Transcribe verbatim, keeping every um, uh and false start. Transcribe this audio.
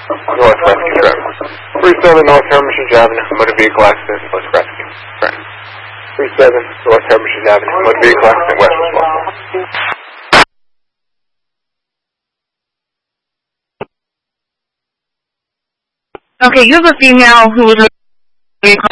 North Rescue Traffic. three seven North Hermitage Avenue, motor vehicle accident, West Rescue. Right. three seven North Hermitage Avenue, motor vehicle accident, West responsible. Okay, you have a female who was